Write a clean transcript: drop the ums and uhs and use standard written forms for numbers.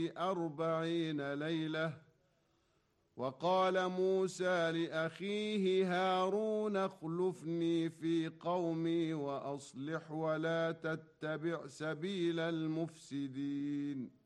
40 ليلة. وقال موسى لأخيه هارون اخلفني في قومي وأصلح ولا تتبع سبيل المفسدين.